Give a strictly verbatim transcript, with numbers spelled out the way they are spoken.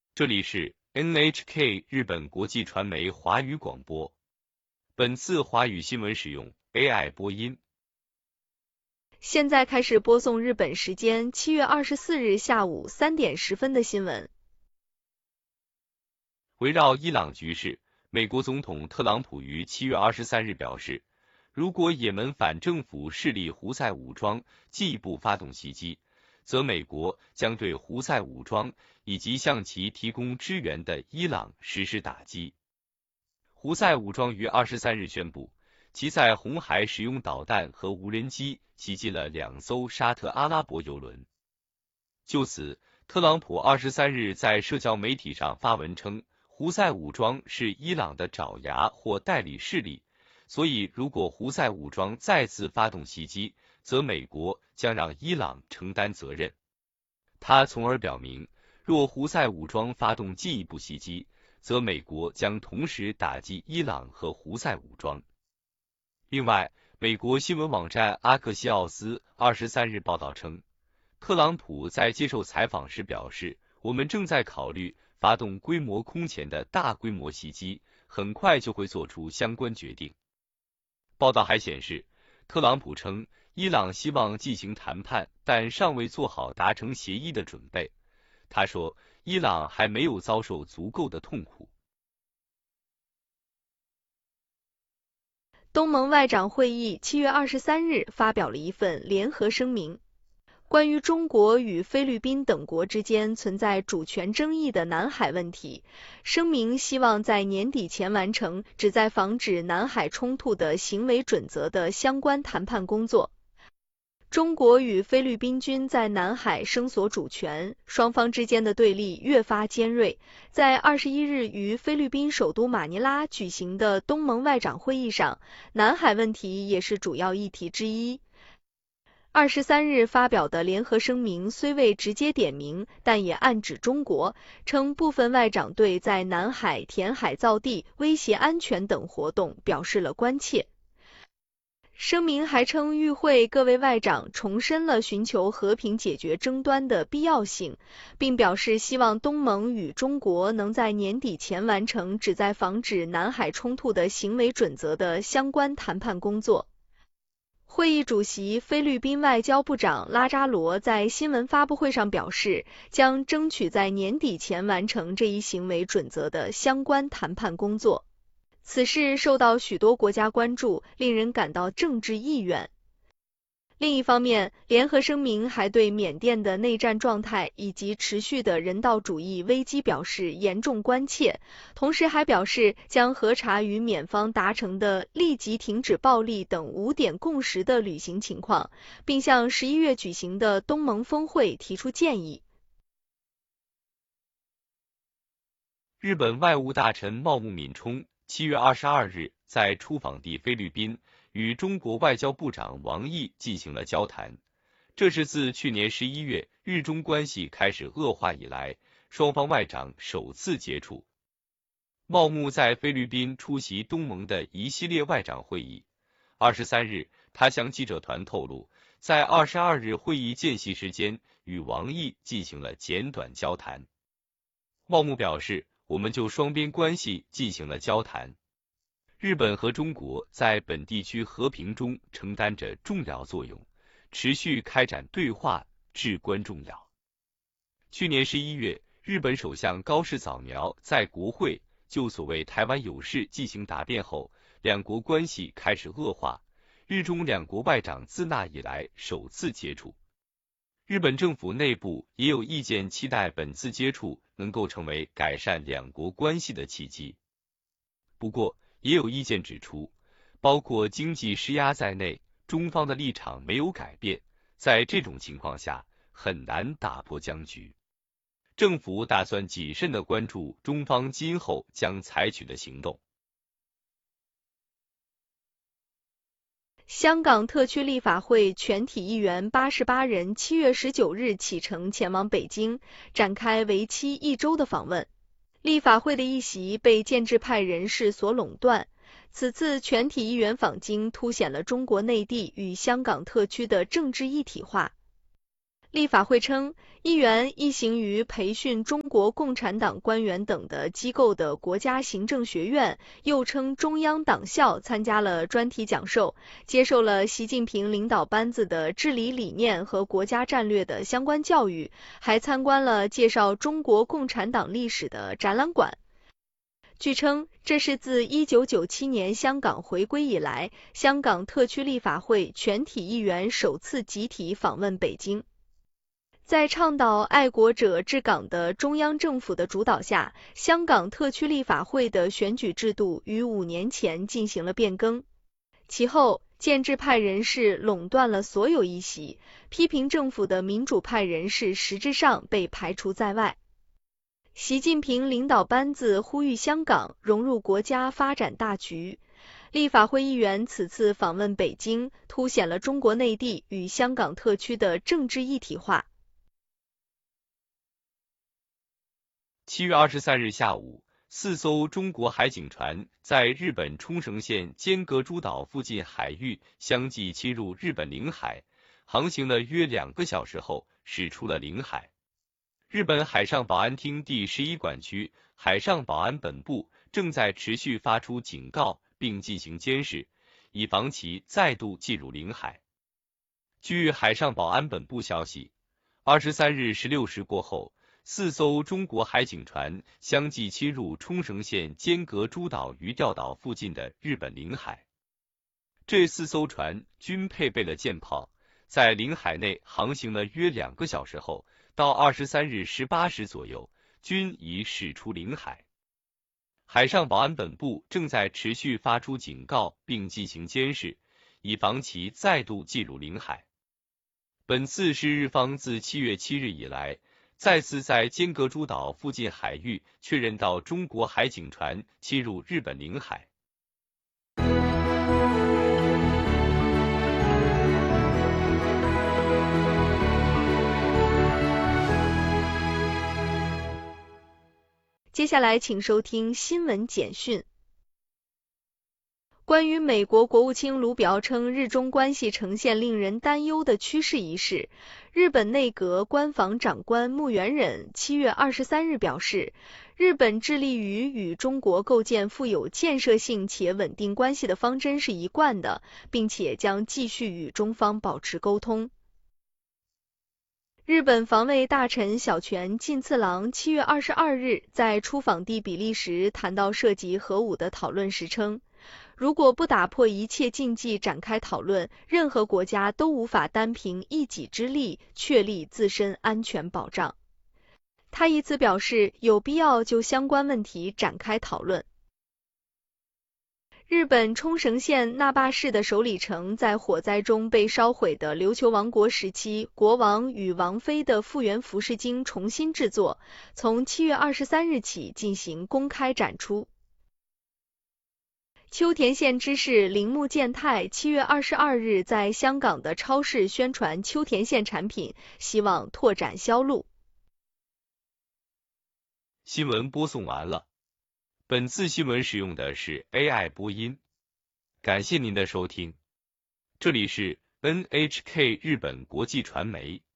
这里是 N H K 日本国际传媒华语广播。本次华语新闻使用 A I 播音。 现在开始播送日本时间七月二十四日下午三点十分的新闻。 围绕伊朗局势，美国总统特朗普于七月二十三日表示，如果也门反政府势力胡塞武装进一步发动袭击，则美国将对胡塞武装以及向其提供支援的伊朗实施打击。胡塞武装于二十三日宣布，其在红海使用导弹和无人机袭击了两艘沙特阿拉伯油轮。就此，特朗普二十三日在社交媒体上发文称，胡塞武装是伊朗的爪牙或代理势力，所以如果胡塞武装再次发动袭击，则美国将让伊朗承担责任。他从而表明，若胡塞武装发动进一步袭击，则美国将同时打击伊朗和胡塞武装。另外，美国新闻网站阿克西奥斯二十三日报道称，特朗普在接受采访时表示，我们正在考虑发动规模空前的大规模袭击，很快就会做出相关决定。报道还显示，特朗普称，伊朗希望进行谈判，但尚未做好达成协议的准备。他说，伊朗还没有遭受足够的痛苦。 东盟外长会议七月二十三日发表了一份联合声明，关于中国与菲律宾等国之间存在主权争议的南海问题，声明希望在年底前完成旨在防止南海冲突的行为准则的相关谈判工作。中国与菲律宾均在南海声索主权，双方之间的对立越发尖锐。在二十一日于菲律宾首都马尼拉举行的东盟外长会议上，南海问题也是主要议题之一。二十三日发表的联合声明虽未直接点名，但也暗指中国，称部分外长对在南海填海造地、威胁安全等活动表示了关切。声明还称，与会各位外长重申了寻求和平解决争端的必要性，并表示希望东盟与中国能在年底前完成旨在防止南海冲突的行为准则的相关谈判工作。会议主席菲律宾外交部长拉扎罗在新闻发布会上表示，将争取在年底前完成这一行为准则的相关谈判工作。此事受到许多国家关注，令人感到政治意愿。另一方面，联合声明还对缅甸的内战状态以及持续的人道主义危机表示严重关切，同时还表示将核查与缅方达成的立即停止暴力等五点共识的履行情况，并向十一月举行的东盟峰会提出建议。 日本外务大臣茂木敏充七月二十二日在出访地菲律宾与中国外交部长王毅进行了交谈，这是自去年十一月日中关系开始恶化以来，双方外长首次接触。茂木在菲律宾出席东盟的一系列外长会议。二十三日，他向记者团透露，在二十二日会议间隙时间与王毅进行了简短交谈。茂木表示，我们就双边关系进行了交谈。日本和中国在本地区和平中承担着重要作用，持续开展对话至关重要。去年十一月，日本首相高市早苗在国会就所谓台湾有事进行答辩后，两国关系开始恶化，日中两国外长自那以来首次接触。日本政府内部也有意见期待本次接触能够成为改善两国关系的契机。不过，也有意见指出，包括经济施压在内，中方的立场没有改变，在这种情况下，很难打破僵局。政府打算谨慎地关注中方今后将采取的行动。 香港特区立法会全体议员八十八人七月十九日启程前往北京，展开为期一周的访问。立法会的议席被建制派人士所垄断，此次全体议员访京凸显了中国内地与香港特区的政治一体化。 立法会称，议员一行于培训中国共产党官员等的机构的国家行政学院，又称中央党校，参加了专题讲授，接受了习近平领导班子的治理理念和国家战略的相关教育，还参观了介绍中国共产党历史的展览馆。据称，这是自一九九七年香港回归以来，香港特区立法会全体议员首次集体访问北京。在倡导爱国者治港的中央政府的主导下，香港特区立法会的选举制度于五年前进行了变更。其后，建制派人士垄断了所有议席，批评政府的民主派人士实质上被排除在外。习近平领导班子呼吁香港融入国家发展大局。立法会议员此次访问北京，凸显了中国内地与香港特区的政治一体化。 七月二十三日下午，四艘中国海警船在日本冲绳县尖阁诸岛附近海域相继侵入日本领海，航行了约两个小时后驶出了领海。日本海上保安厅第十一管区海上保安本部正在持续发出警告并进行监视，以防其再度进入领海。据海上保安本部消息，二十三日十六时过后，四艘中国海警船相继侵入冲绳县尖阁诸岛鱼钓岛附近的日本领海。这四艘船均配备了舰炮，在领海内航行了约两个小时后，到二十三日十八时左右，均已驶出领海。海上保安本部正在持续发出警告并进行监视，以防其再度进入领海。本次是日方自七月七日以来，再次在尖阁诸岛附近海域确认到中国海警船侵入日本领海。 接下来请收听新闻简讯。关于美国国务卿卢比奥称日中关系呈现令人担忧的趋势一事，日本内阁官房长官木原忍七月二十三日表示，日本致力于与中国构建富有建设性且稳定关系的方针是一贯的，并且将继续与中方保持沟通。日本防卫大臣小泉进次郎七月二十二日在出访地比利时谈到涉及核武的讨论时称，如果不打破一切禁忌展开讨论，任何国家都无法单凭一己之力确立自身安全保障。他以此表示有必要就相关问题展开讨论。日本冲绳县那霸市的首里城在火灾中被烧毁的琉球王国时期国王与王妃的复原服饰经重新制作，从七月二十三日起进行公开展出。秋田县知事铃木健太七月二十二日在香港的超市宣传秋田县产品，希望拓展销路。 新闻播送完了。本次新闻使用的是 A I 播音，感谢您的收听。这里是 N H K 日本国际传媒。